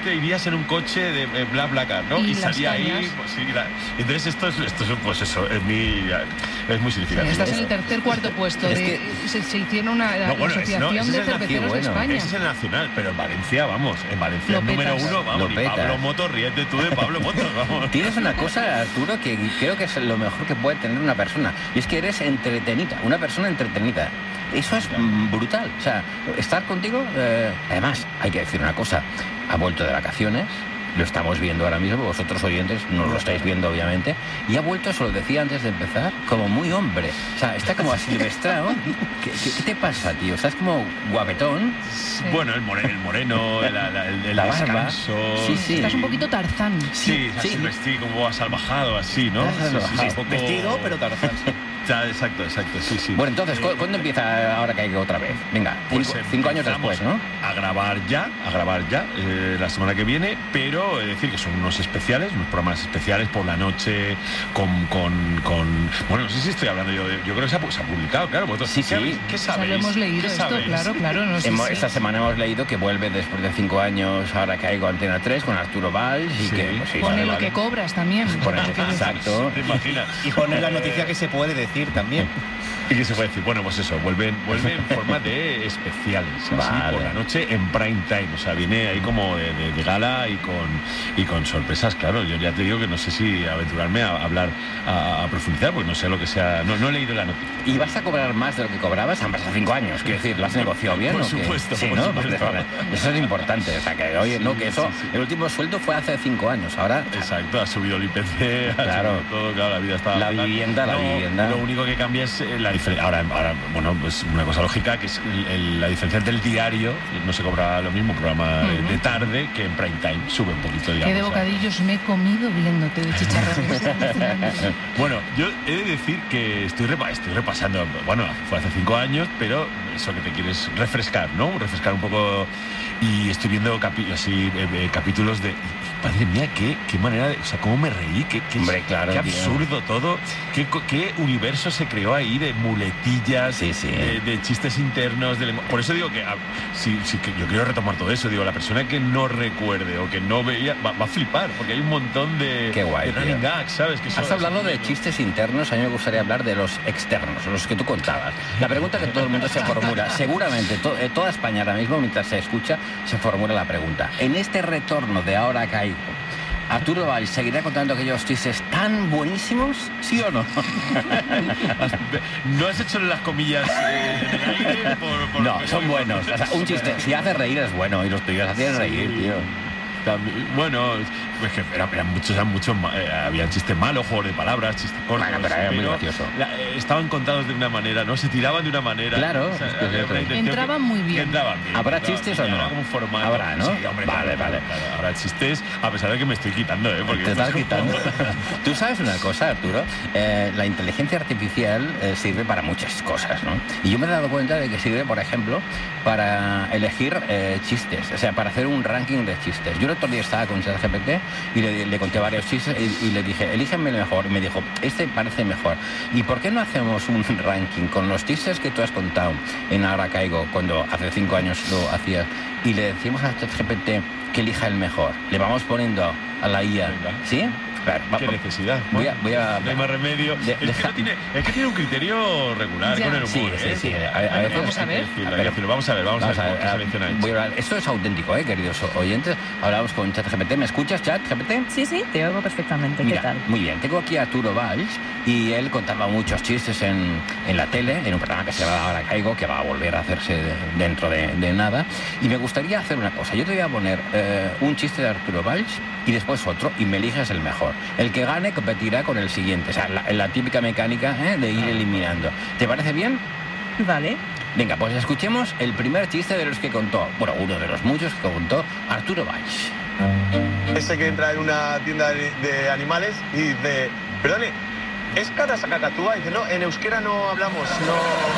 te irías en un coche de BlaBlaCar, ¿no? Y salía ahí, pues, sí, entonces esto es pues eso, es muy significativo. Sí, estás en el tercer, cuarto puesto. Se hicieron una asociación de cerveceros de España. Ese es el nacional, pero en Valencia, el número uno, vamos, y Pablo Motos, ríete tú de Pablo Motos, vamos. Tienes una cosa, Arturo, que creo que es lo mejor que puede tener una persona, y es que eres entretenida, una persona entretenida. Eso es brutal. O sea, estar contigo, además, hay que decir una cosa, ha vuelto de vacaciones, lo estamos viendo ahora mismo, vosotros oyentes no lo estáis viendo obviamente, y ha vuelto, se lo decía antes de empezar, como muy hombre. O sea, está como asilvestrado. ¿Qué te pasa, tío? Estás como guapetón. Sí. Bueno, el moreno, el la descanso. Barba. Sí. Estás un poquito Tarzán. Sí, vestido como asalvajado, así, ¿no? Sí, poco... Vestido, pero Tarzán. Exacto, sí. Bueno, entonces, ¿cuándo empieza Ahora Caigo otra vez? Venga, pues 5 años después, ¿no? A grabar ya, la semana que viene, pero decir que son unos programas especiales por la noche, con bueno, no sé si estoy hablando yo creo que se ha publicado, claro. Sí. ¿Qué sabéis? Ya lo hemos leído esto, claro. No sé esta semana hemos leído que vuelve después de 5 años Ahora Caigo a Antena 3 con Arturo Valls y que... Pues, pone lo que cobras también. Exacto. ¿Te imaginas? Y pone la noticia que se puede decir también. ¿Y qué se puede decir? Bueno, pues eso, vuelve en forma de especiales, así, por la noche en prime time. O sea, viene ahí como de gala y con sorpresas, claro. Yo ya te digo que no sé si aventurarme a hablar, a profundizar, porque no sé lo que sea. No he leído la noticia. ¿Y vas a cobrar más de lo que cobrabas? Han pasado 5 años, quiero decir, ¿lo has negociado bien? Por supuesto. Sí, ¿no? Eso es importante. O sea, que oye, no, que eso, el último sueldo fue hace 5 años, ahora... Exacto, ha subido el IPC, claro. Todo, claro, la vida está... La vivienda. Lo único que cambia es la diferencia. Ahora, bueno, pues una cosa lógica, que es la diferencia del diario, no se cobra lo mismo, programa de tarde, que en prime time, sube un poquito, digamos. ¿Qué de bocadillos me he comido viéndote de chicharrones? Bueno, yo he de decir que estoy repasando, bueno, fue hace 5 años, pero eso que te quieres refrescar, ¿no? Refrescar un poco, y estoy viendo capítulos de... Madre mía, qué manera de... O sea, cómo me reí, Hombre, claro, qué absurdo todo, qué universo se creó ahí de muletillas, de chistes internos, por eso digo que que yo quiero retomar todo eso, digo, la persona que no recuerde o que no veía, va a flipar, porque hay un montón de running gags, ¿sabes? Has hablado de chistes internos, a mí me gustaría hablar de los externos, los que tú contabas. La pregunta que todo el mundo se formula, seguramente toda España ahora mismo, mientras se escucha, se formula la pregunta. En este retorno de Ahora Caigo, ¿Arturo Valls seguirá contando aquellos chistes tan buenísimos? ¿Sí o no? ¿No has hecho las comillas en el aire? No, son buenos. O sea, un chiste, si hace reír es bueno, y los tuyos hacían reír, tío. Bueno, pues que eran muchos, había chistes malos, juegos de palabras, chistes cortos, pero era muy gracioso. Estaban contados de una manera, ¿no? Se tiraban de una manera. Claro. O sea, entraban muy bien. ¿Habrá chistes o no? Habrá, ¿no? Sí, hombre, vale. Claro, habrá chistes, a pesar de que me estoy quitando, porque te estás quitando. Tú sabes una cosa, Arturo, la inteligencia artificial sirve para muchas cosas, ¿no? Y yo me he dado cuenta de que sirve, por ejemplo, para elegir chistes, o sea, para hacer un ranking de chistes. Yo el otro día estaba con ChatGPT y le conté varios chistes y le dije, elígeme el mejor. Y me dijo, este parece mejor. ¿Y por qué no hacemos un ranking con los chistes que tú has contado en Ahora Caigo, cuando hace 5 años lo hacías? Y le decimos a ChatGPT que elija el mejor. Le vamos poniendo a la IA. Venga. ¿Sí? ¿Qué necesidad? Voy a no hay más remedio. Es que tiene un criterio regular con el humor. Sí. Vamos a ver. Vamos a ver. Esto es auténtico, queridos oyentes. Hablamos con ChatGPT. ¿Me escuchas, ChatGPT? Sí, te oigo perfectamente. Mira, ¿qué tal? Muy bien. Tengo aquí a Arturo Valls y él contaba muchos chistes en la tele, en un programa que se llama Ahora Caigo, que va a volver a hacerse dentro de nada. Y me gustaría hacer una cosa. Yo te voy a poner un chiste de Arturo Valls y después otro, y me eliges el mejor. El que gane competirá con el siguiente. O sea, la típica mecánica de ir eliminando. ¿Te parece bien? Vale. Venga, pues escuchemos el primer chiste de los que contó, bueno, uno de los muchos que contó Arturo Valls. Ese que entra en una tienda de animales y dice, perdone, ¿es Carasacacatúa? Y dice, no, en euskera no hablamos, no...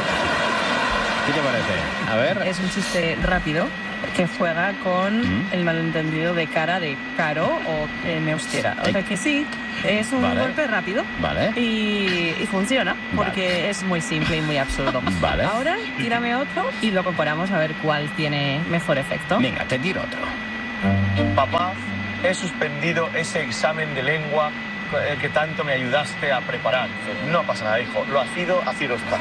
¿Qué te parece? A ver. Es un chiste rápido que juega con el malentendido de cara de caro o en euskera. O sea que sí, es un golpe rápido. Vale. Y funciona, porque es muy simple y muy absurdo. Vale. Ahora, tírame otro y lo comparamos a ver cuál tiene mejor efecto. Venga, te tiro otro. papá, he suspendido ese examen de lengua que tanto me ayudaste a preparar. Dice, no pasa nada, hijo, lo ha sido está.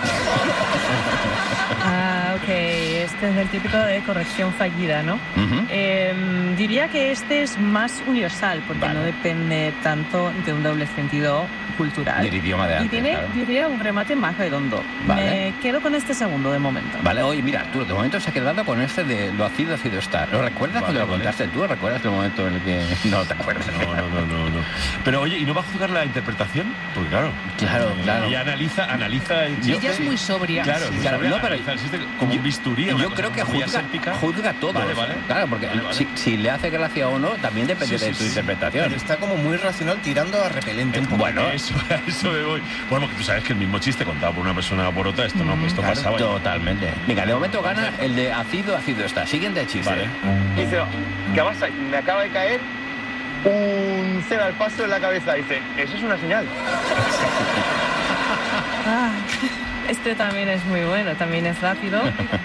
Ah, ok, este es el típico de corrección fallida, ¿no? Diría que este es más universal, porque no depende tanto de un doble sentido cultural. Del idioma de antes, y tiene, claro. diría, un remate más redondo. Vale. Me quedo con este segundo de momento. Vale, oye, mira, tú de momento se ha quedado con este de lo ha sido está. ¿Lo recuerdas cuando lo contaste tú? ¿Recuerdas el momento en el que no te acuerdas? No. Pero oye, ¿y no va a juzgar la interpretación? Porque claro. Claro. Y analiza el chiste. Ella es muy sobria. Claro, Sí. no, pero analiza el chiste como un bisturí. Yo creo que juzga todo. Vale. Claro, porque si le hace gracia o no, también depende de tu interpretación. Pero está como muy racional tirando a repelente un poco. Bueno, Eso me voy. Bueno, porque tú sabes que el mismo chiste contado por una persona por otra, esto claro, pasaba. totalmente. Venga, de momento gana el de ácido está. Siguiente chiste. Vale. Dice, ¿qué pasa? Me acaba de caer un cero al paso en la cabeza. Dice, eso es una señal. Este también es muy bueno, también es rápido,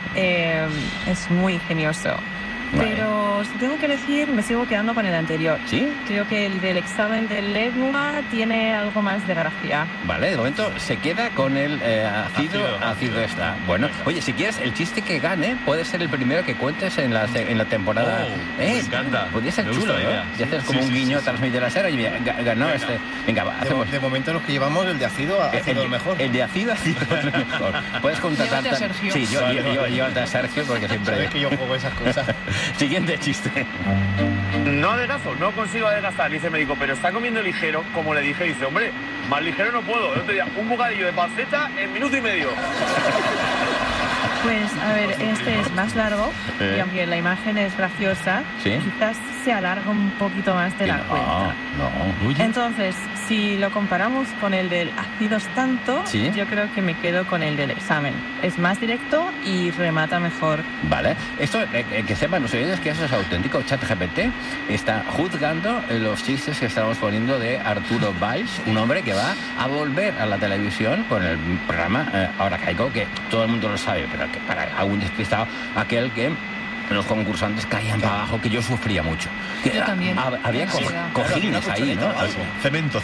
es muy ingenioso. Vale. Pero si tengo que decir, me sigo quedando con el anterior. ¿Sí? Creo que el del examen de lengua tiene algo más de gracia. Vale, de momento se queda con el ácido está. Bueno, oye, si quieres, el chiste que gane puede ser el primero que cuentes en la temporada. Me encanta. Podría ser Me chulo, gusta la idea. Y haces como Sí, un sí, guiño, sí. transmite la serie y ganó este. Venga, va, hacemos. De momento los que llevamos, el de ácido ha sido el mejor. El de ácido es el mejor. Puedes contratar. Llévate a Sergio. Sí, yo llévate a Sergio porque siempre. Sabes que yo juego esas cosas. Siguiente chiste. No adelgazo, no consigo adelgazar, dice el médico, pero está comiendo ligero, como le dije. Dice, hombre, más ligero no puedo. El otro día, un bocadillo de panceta en minuto y medio. Pues, a ver, este es más largo y aunque la imagen es graciosa, ¿Sí? quizás se alarga un poquito más de la cuenta. No. Entonces, si lo comparamos con el del ácidos tanto, ¿Sí? yo creo que me quedo con el del examen. Es más directo y remata mejor. Vale, esto que sepan los oyentes que eso es auténtico. ChatGPT está juzgando los chistes que estamos poniendo de Arturo Valls, un hombre que va a volver a la televisión con el programa Ahora Caigo, que todo el mundo lo sabe, pero que para algún despistado, aquel que los concursantes caían para abajo, que yo sufría mucho. Que Yo también. Había Ansiedad. cojines ahí, ¿no? Cemento.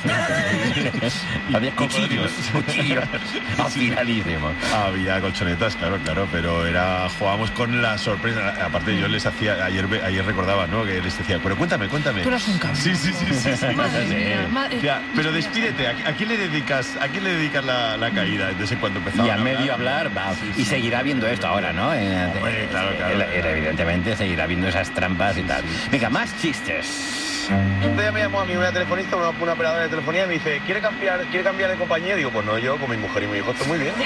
Había cuchillos afiladísimos. Había colchonetas, claro, pero jugábamos con la sorpresa. Aparte yo les hacía, ayer recordaba, ¿no? Que les decía, pero cuéntame. Tú eras un cabrón. Sí. Madre mía, Ya, pero despídete, ¿a quién le dedicas la caída desde cuando empezaba? Y a medio hablar, va, y seguirá viendo esto ahora, ¿no? Hombre, claro. Evidentemente seguirá viendo esas trampas y tal. Venga, más chistes. Un día me llamó a mí una telefonista, una operadora de telefonía, y me dice, ¿quiere cambiar de compañía? Digo, pues no, yo con mi mujer y mi hijo estoy muy bien.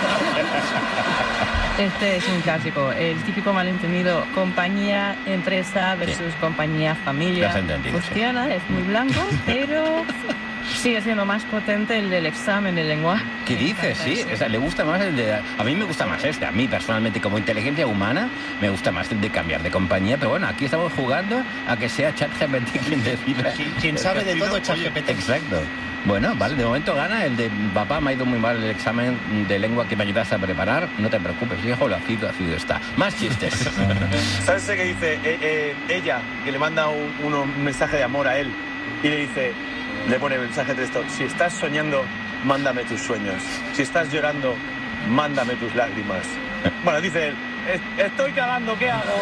Este es un clásico, el típico malentendido compañía, empresa versus compañía, familia. Lo has entendido, Funciona, es muy blanco, pero sigue siendo más potente el del examen de lengua. ¿Qué dices? Sí, o sea, le gusta más el de... A mí me gusta más este. A mí, personalmente, como inteligencia humana, me gusta más el de cambiar de compañía. Pero bueno, aquí estamos jugando a que sea ChatGPT quien decida. Quien sabe de todo es ChatGPT. Exacto. Bueno, vale, de momento gana el de papá, me ha ido muy mal el examen de lengua que me ayudaste a preparar. No te preocupes, hijo, lo ácido está. Más chistes. ¿Sabes ese que dice ella, que le manda un mensaje de amor a él? Y le dice, le pone mensaje de texto, si estás soñando, mándame tus sueños. Si estás llorando, mándame tus lágrimas. Bueno, dice él, estoy cagando, ¿qué hago?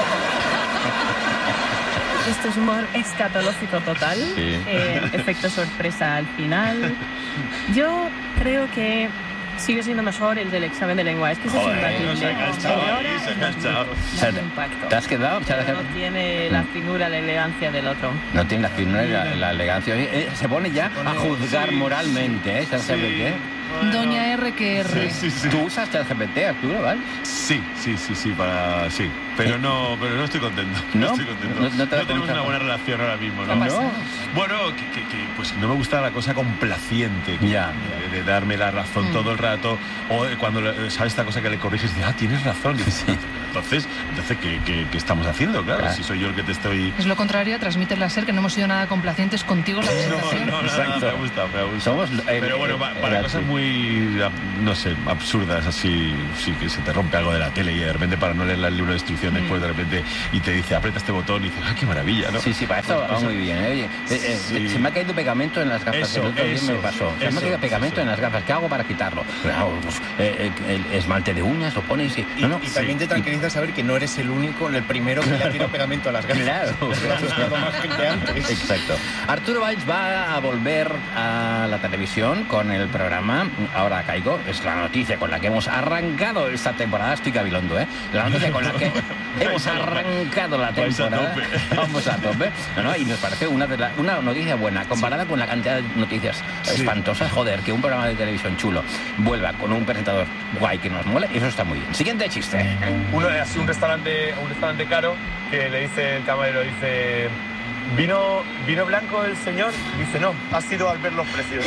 Esto es humor escatológico total, Sí. Efecto sorpresa al final. Yo creo que sigue siendo mejor el del examen de lengua. Es que ese es imbatible. se ha enganchado ahí, se ha enganchado. Da un impacto. ¿Te has quedado? Pero no tiene la finura, la elegancia del otro. No tiene la finura y la elegancia. Se pone ya a juzgar moralmente, ¿eh? ¿Sabes qué? Doña R que R. Sí. ¿Tú usas ChatGPT, Arturo, ¿vale? Sí, pero no estoy contento. ¿No? Estoy contento. No te da tenemos cuenta. una buena relación ahora mismo, ¿no? ¿No? Bueno, pues no me gusta la cosa complaciente, Ya. de darme la razón todo el rato, o cuando sabes esta cosa que le corriges y dices, tienes razón, y dices, Entonces ¿qué estamos haciendo? Claro, si soy yo el que te estoy... Es lo contrario, transmite la SER que no hemos sido nada complacientes contigo en la presentación. No, me gusta. Somos pero bueno, para cosas muy, no sé, absurdas, así, sí, que se te rompe algo de la tele y de repente para no leer el libro de instrucciones, pues de repente, y te dice, aprieta este botón y dices, ¡qué maravilla!, ¿no? Sí, para eso va muy bien, ¿eh? Oye, se me ha caído pegamento en las gafas, el otro día me pasó. Se me ha caído pegamento en las gafas, ¿qué hago para quitarlo? Claro, pues, el esmalte de uñas lo pones y... Y también te tranquiliza saber que no eres el único, el primero que le ha tirado pegamento a las gafas. Claro. Más gente antes. Exacto. Arturo Valls va a volver a la televisión con el programa Ahora Caigo. Es la noticia con la que hemos arrancado esta temporada. Estoy cavilondo, ¿eh? La noticia con la que hemos arrancado la temporada. Vamos a tope. Y nos parece una noticia buena comparada con la cantidad de noticias espantosas. Joder, que un programa de televisión chulo vuelva con un presentador guay que nos mole, eso está muy bien. Siguiente chiste. Uno es un restaurante caro que le dice el camarero, dice, ¿vino blanco el señor? Dice, no, ha sido al ver los precios.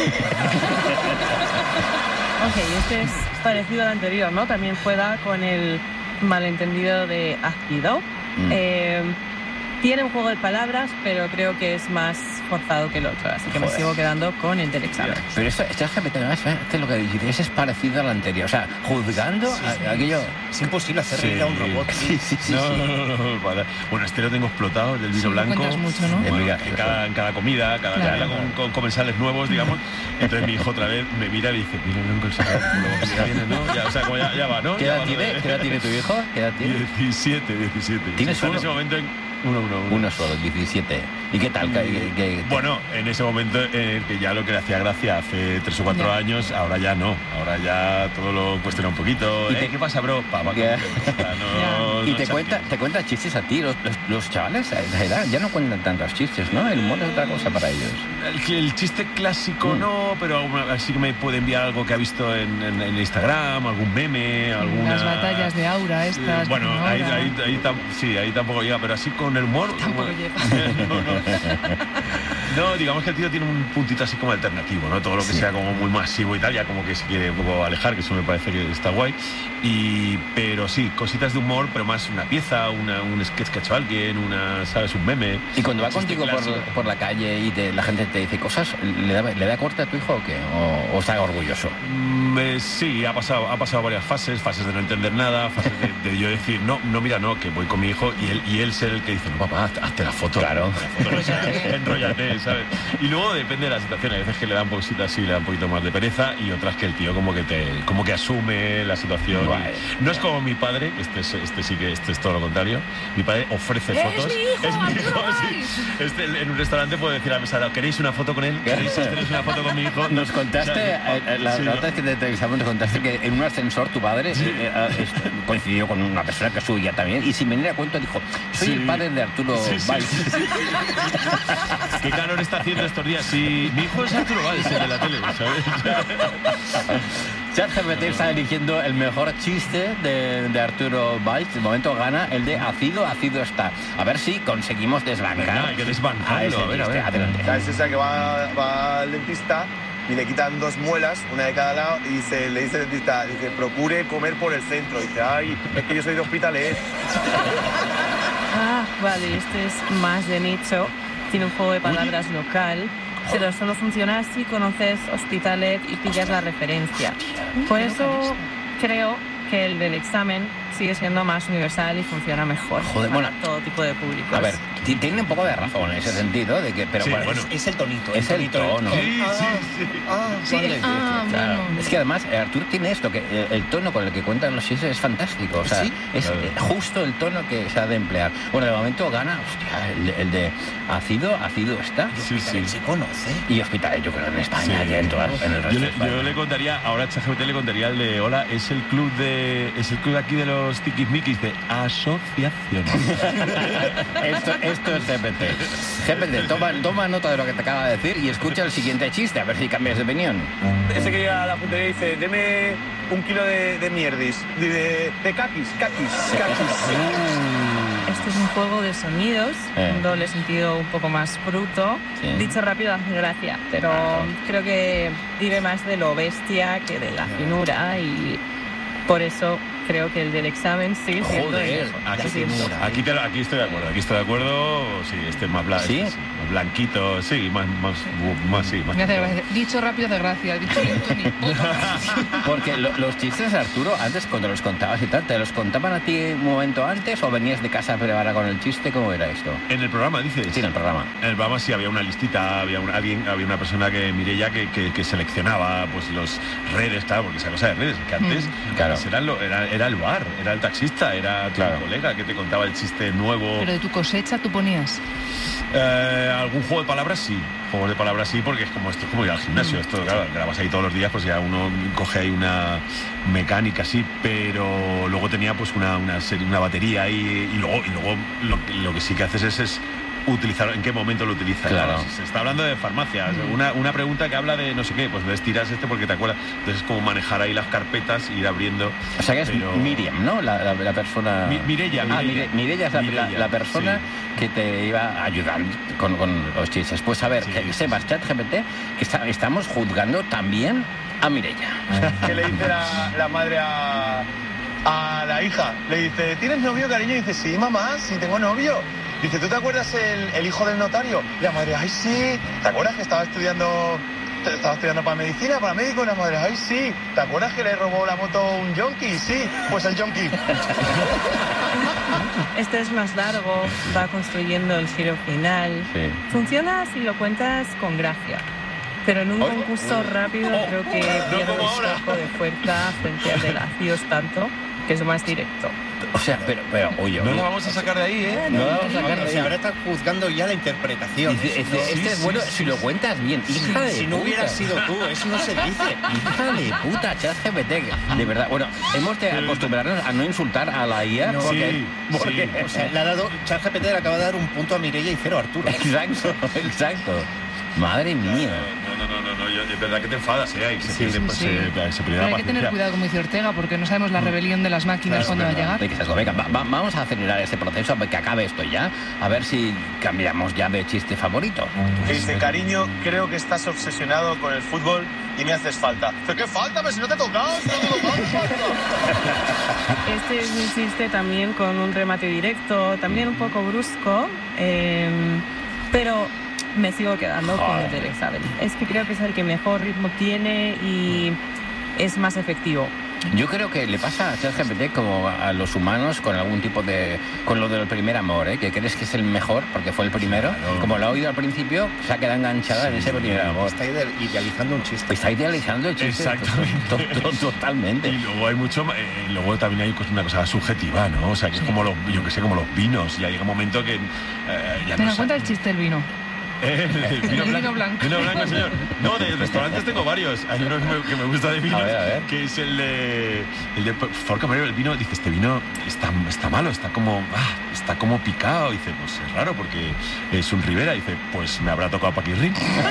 Ok, este es parecido al anterior, ¿no? También juega con el malentendido de ácido. Tiene un juego de palabras, pero creo que es más forzado que el otro, así que me sigo quedando con el del examen. Pero esto es GPT, este lo que dices es parecido al anterior, o sea, juzgando aquello... Es imposible hacer reír a un robot. No. Bueno, este lo tengo explotado, el del vino blanco. Mucho, ¿no? Bueno, en cada comida con comensales nuevos, digamos. Entonces mi hijo otra vez me mira y dice, vino blanco el señor, ya viene, ¿no? Ya, o sea, como ya va, ¿no? ¿Qué edad tiene tu hijo? ¿Qué edad tiene? 17. ¿Tienes uno? En ese momento Uno solo, 17. ¿Y qué tal? Bueno, en ese momento que ya lo que le hacía gracia hace 3 o 4 años, ahora ya no. Ahora ya todo lo cuestiona un poquito. ¿Qué pasa, bro? ¿Y te cuenta chistes a ti? Los chavales a esa edad ya no cuentan tantos chistes, ¿no? El humor es otra cosa para ellos. El chiste clásico no, pero así que me puede enviar algo que ha visto en Instagram, algún meme, algunas batallas de aura estas. Bueno, ahí tampoco llega, pero así con el humor. Tampoco llega. No, digamos que el tío tiene un puntito así como alternativo, ¿no? Todo lo que sea como muy masivo y tal, ya como que se quiere un poco alejar, que eso me parece que está guay. Pero sí, cositas de humor, pero más una pieza, un sketch que ha hecho alguien, ¿sabes? Un meme. Y cuando va contigo por la calle y la gente te dice cosas, ¿le da corte a tu hijo o qué? ¿O está orgulloso? Sí, ha pasado varias fases de no entender nada, fases de yo decir, no, mira, no, que voy con mi hijo, y él ser el que dice, no, papá, hazte la foto. Claro. Enróllate, ¿sabes? Y luego depende de la situación, hay veces que le da un poquito más de pereza, y otras que el tío como que asume la situación. No es como mi padre, este es todo lo contrario. Mi padre ofrece fotos. Es mi hijo, sí. En un restaurante puede decir a la mesa, ¿queréis una foto con él? ¿Queréis una foto con mi hijo? Nos contaste, la nota que te entrevistamos, nos contaste que en un ascensor tu padre coincidió con una persona que subía también, y sin venir a cuento dijo, soy el padre de Arturo Valls. ¿Qué calor está haciendo estos días? Sí, mi hijo es Arturo Valls, el de la tele, ¿sabes? ChatGPT está eligiendo el mejor chiste de Arturo Valls. De momento gana el de ácido está. A ver si conseguimos desbancar. Hay que desbancarlo. A ver. Adelante. Es esa que va al dentista y le quitan 2 muelas, una de cada lado, y le dice el dentista, procure comer por el centro. Y dice, ay, es que yo soy de Hospitalet. Vale, este es más de nicho. Tiene un juego de palabras local, pero solo funciona si conoces Hospitalet y pillas la referencia. Por eso creo que el del examen sigue siendo más universal y funciona mejor. Joder, bueno, para todo tipo de públicos. A ver, tiene un poco de razón en ese sentido, de que, pero bueno, es el tonito. Es el tono. Sí. Claro. Es que además Arturo tiene esto, que el tono con el que cuentan los chistes es fantástico. O sea, es justo el tono que se ha de emplear. Bueno, de momento gana, el de ácido está. Sí. Se conoce. Y Hospitalet, yo creo, en España y en el resto de España. Yo le contaría, ahora ChatGPT le contaría el de, hola, es el club aquí de los tiquismiquis de asociación. Esto es GPT. Toma nota de lo que te acaba de decir y escucha el siguiente chiste, a ver si cambias de opinión. Ese que llega a la puntería y dice, deme 1 kilo de mierdis, de caquis. Este es un juego de sonidos, un doble sentido un poco más bruto. Sí. Dicho rápido hace gracia, pero creo que vive más de lo bestia que de la finura, y por eso creo que el del examen sigue siendo el mejor. Aquí estoy de acuerdo, sí, este es más blanco, ¿Sí? más blanquito, sí, más sí, más. Me hace gracia. Dicho rápido de gracia, dicho lento ni puta. Porque los chistes, Arturo, antes cuando los contabas y tal, ¿te los contaban a ti un momento antes o venías de casa preparada con el chiste? ¿Cómo era esto? En el programa, dices. Sí, en el programa. En el programa sí había una listita, había una persona Mireia que seleccionaba pues los redes, claro, porque esa cosa de redes, que antes claro. Era el bar, era el taxista, era tu colega que te contaba el chiste nuevo. Pero de tu cosecha tú ponías. Algún juego de palabras sí, porque es como ir al gimnasio. Esto, claro, grabas ahí todos los días, pues ya uno coge ahí una mecánica así, pero luego tenía pues una batería ahí y luego lo que sí que haces es utilizar, en qué momento lo utilizas. Claro. Se está hablando de farmacias, una pregunta que habla de no sé qué, pues ves, tiras porque te acuerdas. Entonces es como manejar ahí las carpetas, ir abriendo. O sea que es Miriam, ¿no? La persona... Mireia. Mireia es la persona que te iba a ayudar con los chistes. Pues a ver, que sepas, ChatGPT, que estamos juzgando también a Mireia. ¿Qué le dice la madre a la hija? Le dice, ¿tienes novio, cariño? Y dice, sí, mamá, sí tengo novio. Dice, ¿tú te acuerdas el hijo del notario? Y la madre, ay, sí. ¿Te acuerdas que estaba estudiando para medicina, para médico? Y la madre, ay, sí. ¿Te acuerdas que le robó la moto un yonki? Sí, pues el yonki. Este es más largo, va construyendo el giro final. Sí. Funciona si lo cuentas con gracia. Pero en un concurso rápido creo que pierde un poco de fuerza frente al de Lacios tanto, que es más directo. O sea, pero oye, no lo vamos a sacar de ahí, ¿eh? No lo vamos a sacar de ahí. Ahora está juzgando ya la interpretación. Este es bueno si lo cuentas bien. Hija de si no puta. hubieras sido tú, eso no se dice. Hija de puta, ChatGPT. De verdad, bueno, hemos de acostumbrarnos a no insultar a la IA porque O sea, le ha dado, ChatGPT le acaba de dar un punto a Mireia y 0 a Arturo. Exacto. Madre mía. No, es verdad que te enfadas, ¿eh? Se Pero hay que tener cuidado, como dice Ortega, porque no sabemos la rebelión de las máquinas cuándo va a llegar. Venga, vamos a acelerar este proceso para que acabe esto ya. A ver si cambiamos ya de chiste favorito. Dice, cariño, creo que estás obsesionado con el fútbol y me haces falta. ¿Pero qué falta? Pero si no te he tocado, Este es un chiste también con un remate directo, también un poco brusco, pero me sigo quedando con el del examen. Es que creo que es el que mejor ritmo tiene y es más efectivo. Yo creo que le pasa a ChatGPT como a los humanos con algún tipo de... con lo del primer amor, ¿eh? Que crees que es el mejor porque fue el primero. Claro. Como lo ha oído al principio, se ha quedado enganchada en ese primer amor. Está idealizando un chiste. Está idealizando el chiste. Exactamente. Totalmente. Y luego hay mucho... luego también hay una cosa subjetiva, ¿no? O sea, que es como los vinos. Ya llega un momento que... Venga, cuenta el chiste del vino. El vino blanco. Vino blanco, señor. No, de restaurantes tengo varios. Hay uno que me gusta de vinos, a ver. que es el de por favor, camarero, el vino, dice, este vino está malo, está como picado. Dice, pues es raro porque es un Ribera. Dice, pues me habrá tocado Paquirrín.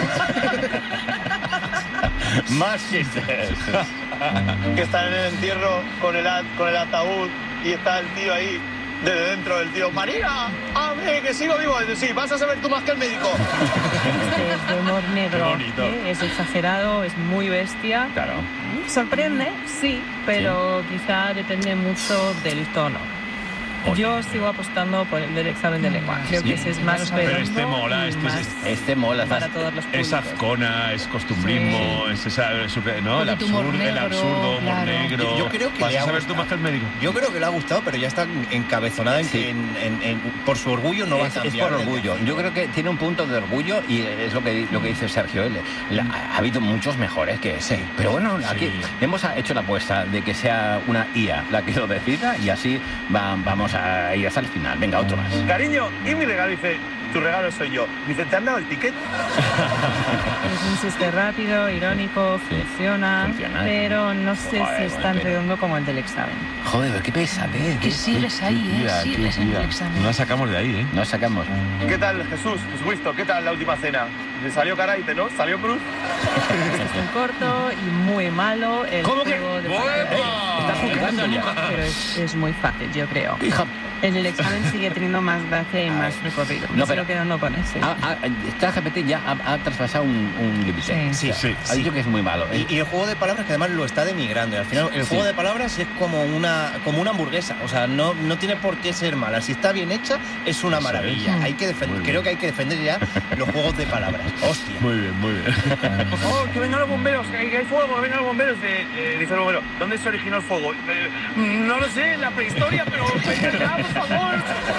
Más chistes. Que están en el entierro con el ataúd y está el tío ahí. Desde dentro del tío, María, a mí que sigo vivo. Dice, sí, vas a saber tú más que el médico. Este es de humor negro, es exagerado, es muy bestia. Claro. Sorprende, sí, pero quizá depende mucho del tono. Yo sigo apostando por el del examen de lengua. Creo que ese es más pero este mola, este mola. Para todos los públicos. Es azcona, es costumbrismo, es esa, ¿no? El absurdo, humor negro. Yo creo que le ha gustado más que el médico. Yo creo que le ha gustado, pero ya está encabezonada en que por su orgullo no va a cambiar. Es por orgullo. Yo creo que tiene un punto de orgullo y es lo que dice Sergio. Ha habido muchos mejores que ese. Pero bueno, aquí hemos hecho la apuesta de que sea una IA la que lo decida y así vamos a ir hasta el final. Venga, otro más. Cariño, y mi regalo, dice, tu regalo soy yo. Dice, ¿te han dado el ticket? Es un chiste rápido, irónico, funciona, pero no sé si es tan redondo como el del examen. Joder, qué pesadez. Que sigues ahí, sigues en el examen. No la sacamos de ahí, ¿eh? No la sacamos. ¿Qué tal, Jesucristo? ¿Qué tal la última cena? Le salió cara y dice, no, salió cruz. Es muy corto y muy malo el ¿Cómo que? juego de palabras. Está jugando ya. Pero es muy fácil, yo creo. Hija, El examen sigue teniendo más gracia y más recorrido. No, No, pero- pero que no pones. Sí. ChatGPT ya ha traspasado un límite. Sí. Sí. Ha dicho que es muy malo. Y el juego de palabras que además lo está denigrando. Y al final el juego de palabras es como una hamburguesa. O sea, no tiene por qué ser mala. Si está bien hecha, es una Eso maravilla. es. Hay que defender, Muy bien. creo que hay que defender ya los juegos de palabras. Hostia. Muy bien, muy bien. Por favor, que vengan los bomberos, que hay fuego, que vengan los bomberos. Dice el bombero, ¿dónde se originó el fuego? No lo sé, en la prehistoria, pero vengan ya, por favor.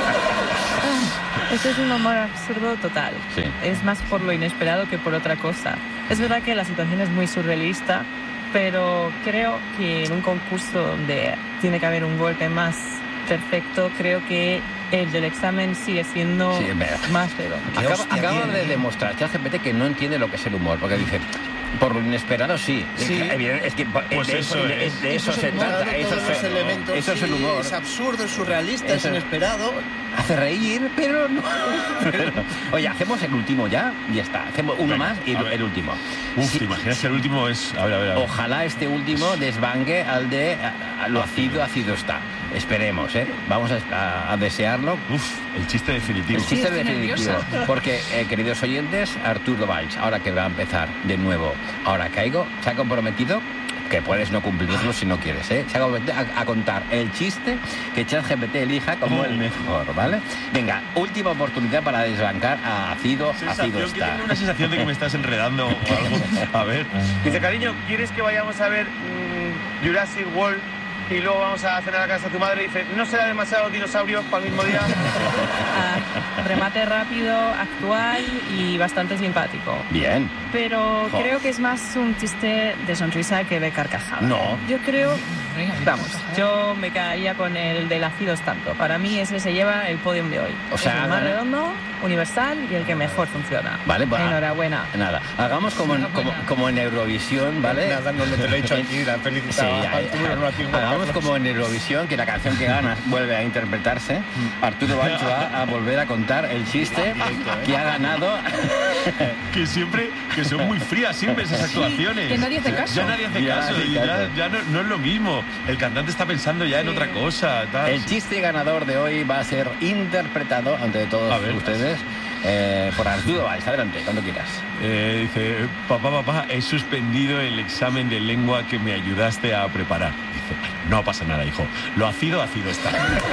Este es un humor absurdo total. Sí. Es más por lo inesperado que por otra cosa. Es verdad que la situación es muy surrealista, pero creo que en un concurso donde tiene que haber un golpe más perfecto, creo que el del examen sigue siendo Sí, pero- más redondo. Qué hostia Acaba tiene, de demostrar ChatGPT que no entiende lo que es el humor, porque dice, por lo inesperado sí. Sí. Es que Pues de eso es. de eso se Claro, trata. Eso todos los es, elementos, eso es el sí, humor. es absurdo, es surrealista, Eso es es. inesperado. Hace reír, pero no. Oye, hacemos el último ya y ya está. Hacemos uno Venga, más y a ver. el último. Uf, Sí, ¿te imaginas que el último es...? A ver. Ojalá este último desbangue al de lo ácido está. Esperemos, ¿eh? Vamos a desearlo. Uf, el chiste definitivo. El chiste estoy definitivo. nerviosa. Porque, queridos oyentes, Arturo Valls, ahora que va a empezar de nuevo, ahora caigo, se ha comprometido, que puedes no cumplirlo si no quieres, ¿eh? Se ha comprometido a contar el chiste que ChatGPT elija como el mejor, ¿vale? Venga, última oportunidad para desbancar a ácido Sensación, que está. tengo una sensación de que me estás enredando o algo. A ver. Dice, cariño, ¿quieres que vayamos a ver Jurassic World y luego vamos a cenar a casa de tu madre? Dice, ¿no será demasiado dinosaurios para el mismo día? Remate rápido, actual y bastante simpático. Bien. Pero Jo. creo que es más un chiste de sonrisa que de carcajada. No. Yo creo... Venga, Vamos, yo me quedaría con el del ácido tanto. Para mí ese se lleva el podium de hoy. O sea, es el más vale. redondo, universal y el que mejor funciona. Vale, pues, enhorabuena. Nada, hagamos como en Eurovisión, ¿vale? Nada, no te lo he dicho aquí, la Sí, felicitado a Arturo, no a ti, Juan hagamos Carlos. como en Eurovisión, que la canción que ganas vuelve a interpretarse. Arturo Valls va a volver a contar el chiste que ha ganado. Que son muy frías siempre esas actuaciones. que nadie hace caso. Ya nadie hace Ya caso. hace y caso. ya no es lo mismo. El cantante está pensando ya en otra cosa. Tal. El chiste ganador de hoy va a ser interpretado ante todos A ver. ustedes por Arturo Valls. Adelante, cuando quieras. Dice, papá, he suspendido el examen de lengua que me ayudaste a preparar. Dice, no pasa nada, hijo. Lo ácido está.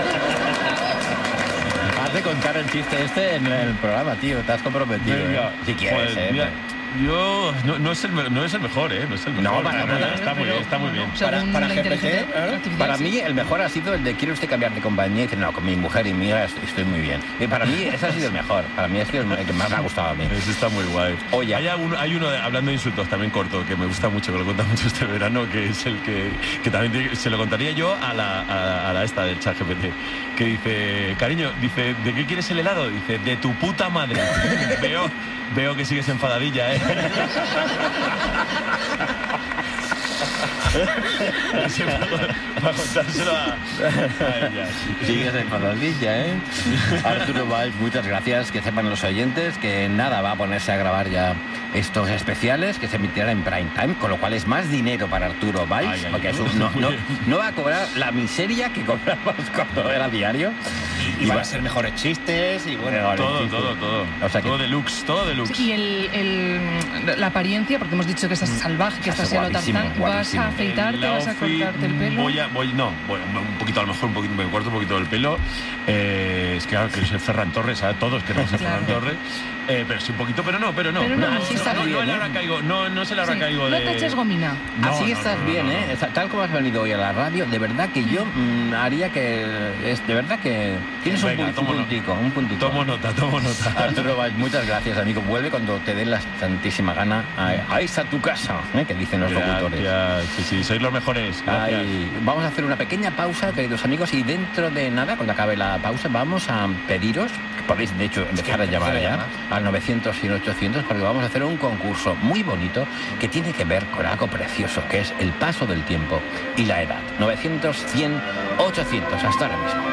Has de contar el chiste este en el programa, tío. Te has comprometido. Venga, ¿eh? Si quieres, pues, mira, yo no es el mejor, No es el mejor. No, para Está muy nada. bien, está muy bien, está muy bien. Según para la GPT, inteligencia ¿eh? artificial, Para sí. mí el mejor ha sido el de ¿quiere usted cambiar de compañía? Y dice, no, con mi mujer y mi hija estoy muy bien. Y para mí ese ha sido el mejor. Para mí ha sido el que más me ha gustado a mí. Eso está muy guay. Oye. Hay uno hablando de insultos también corto, que me gusta mucho, que lo cuenta mucho este verano, que es el que también se lo contaría yo a la esta del ChatGPT, que dice, cariño, dice, ¿de qué quieres el helado? Dice, de tu puta madre. Veo que sigues enfadadilla, ¿eh? Para contárselo a ella. Sigues en pasadilla, ¿eh? Arturo Valls, muchas gracias. Que sepan los oyentes que nada va a ponerse a grabar ya estos especiales que se emitirán en prime time, con lo cual es más dinero para Arturo Valls, porque eso no va a cobrar la miseria que cobramos cuando era diario. Y van a ser mejores chistes y bueno. Todo. O sea que- todo deluxe. Sí, y la apariencia, porque hemos dicho que estás salvaje, que estás ya lo guapísimo, tartán, ¿vas guapísimo. a afeitarte, vas a cortarte el pelo? Un poquito, a lo mejor me corto un poquito el pelo. Es que claro, que soy Ferran Torres, ¿sabes? Todos queremos ser Claro. Ferran Torres. Pero sí un poquito, pero no. Pero no, así está bien, No le ¿eh? habrá caigo, no se le habrá Sí, caído no de... te eches gomina. Así estás bien, ¿eh? Tal como has venido hoy a la radio, de verdad que yo haría que... de verdad que tienes Venga, un puntito. Tomo nota. Arturo Valls, muchas gracias, amigo. Vuelve cuando te dé la santísima gana. Ahí está tu casa, que dicen los locutores. Gracias. Sí, sois los mejores. Gracias. Vamos a hacer una pequeña pausa, queridos amigos, y dentro de nada, cuando acabe la pausa, vamos a pediros, que podéis de hecho empezar a llamar ya, al 900 y 800, porque vamos a hacer un concurso muy bonito que tiene que ver con algo precioso, que es el paso del tiempo y la edad. 900, 100, 800, hasta ahora mismo.